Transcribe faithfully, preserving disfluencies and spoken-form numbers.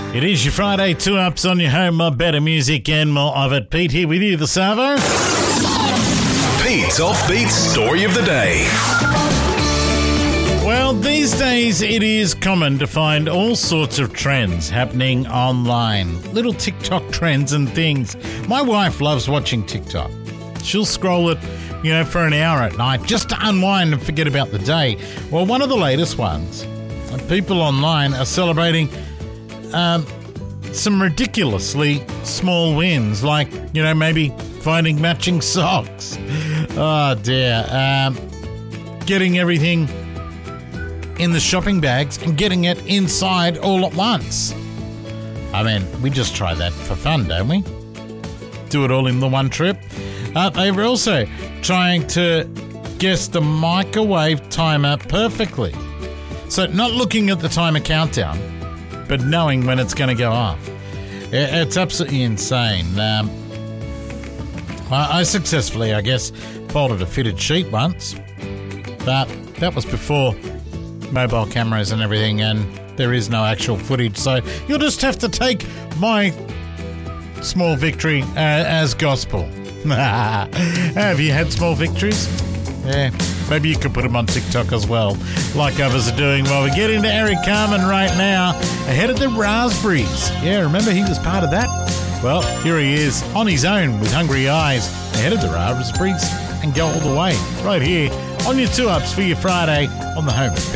It is your Friday two-ups on your home of better music and more of it. Pete here with you, the Savo. Pete's Offbeat Story of the Day. Well, these days it is common to find all sorts of trends happening online. Little TikTok trends and things. My wife loves watching TikTok. She'll scroll it, you know, for an hour at night just to unwind and forget about the day. Well, one of the latest ones, people online are celebrating um, some ridiculously small wins, like, you know, maybe finding matching socks. Oh, dear. Um, getting everything in the shopping bags and getting it inside all at once. I mean, we just try that for fun, don't we? Do it all in the one trip. Uh, they were also trying to guess the microwave timer perfectly. So not looking at the timer countdown, but knowing when it's going to go off. It's absolutely insane. Um, I successfully, I guess, folded a fitted sheet once, but that was before mobile cameras and everything, and there is no actual footage, so you'll just have to take my small victory uh, as gospel. Have you had small victories? Yeah, maybe you could put them on TikTok as well, like others are doing. Well, we get into Eric Carmen right now, ahead of the Raspberries. Yeah, remember he was part of that? Well, here he is, on his own with Hungry Eyes, ahead of the Raspberries, and go all the way, right here on your two-ups for your Friday on the home of